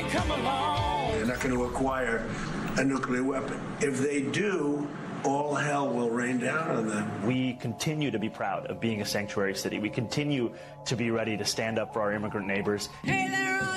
come along. They're not going to acquire a nuclear weapon. If they do, all hell will rain down on them. We continue to be proud of being a sanctuary city. We continue to be ready to stand up for our immigrant neighbors. Hey there,